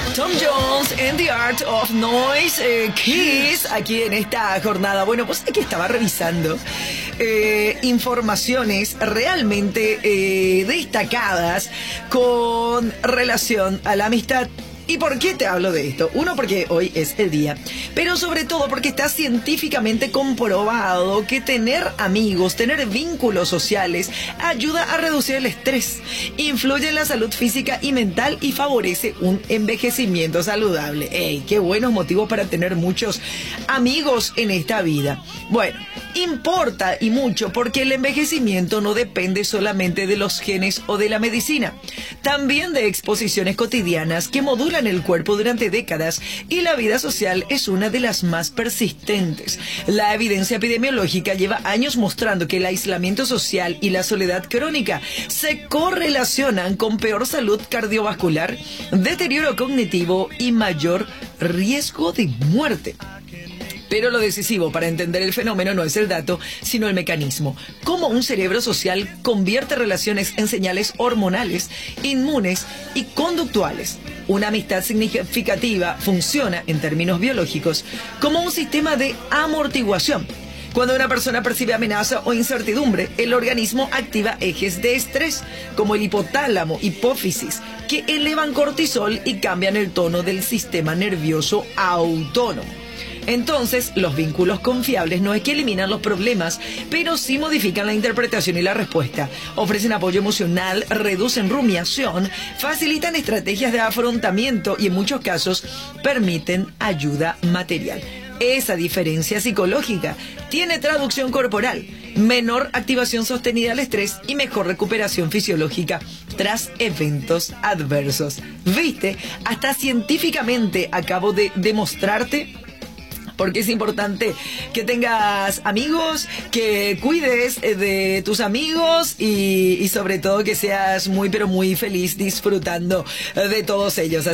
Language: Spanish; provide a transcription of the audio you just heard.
Tom Jones and the Art of Noise, Kiss, aquí en esta jornada. Bueno, pues aquí estaba revisando informaciones realmente destacadas con relación a la amistad. ¿Y por qué te hablo de esto? Uno, porque hoy es el día, pero sobre todo porque está científicamente comprobado que tener amigos, tener vínculos sociales, ayuda a reducir el estrés, influye en la salud física y mental y favorece un envejecimiento saludable. ¡Ey! ¡Qué buenos motivos para tener muchos amigos en esta vida! Bueno, importa y mucho porque el envejecimiento no depende solamente de los genes o de la medicina, también de exposiciones cotidianas que modulan el cuerpo durante décadas, y la vida social es una de las más persistentes. La evidencia epidemiológica lleva años mostrando que el aislamiento social y la soledad crónica se correlacionan con peor salud cardiovascular, deterioro cognitivo y mayor riesgo de muerte. Pero lo decisivo para entender el fenómeno no es el dato, sino el mecanismo. Cómo un cerebro social convierte relaciones en señales hormonales, inmunes y conductuales. Una amistad significativa funciona, en términos biológicos, como un sistema de amortiguación. Cuando una persona percibe amenaza o incertidumbre, el organismo activa ejes de estrés, como el hipotálamo, hipófisis, que elevan cortisol y cambian el tono del sistema nervioso autónomo. Entonces, los vínculos confiables no es que eliminan los problemas, pero sí modifican la interpretación y la respuesta. Ofrecen apoyo emocional, reducen rumiación, facilitan estrategias de afrontamiento y en muchos casos permiten ayuda material. Esa diferencia psicológica tiene traducción corporal, menor activación sostenida al estrés y mejor recuperación fisiológica tras eventos adversos. ¿Viste? Hasta científicamente acabo de demostrarte. Porque es importante que tengas amigos, que cuides de tus amigos y sobre todo que seas muy pero muy feliz disfrutando de todos ellos.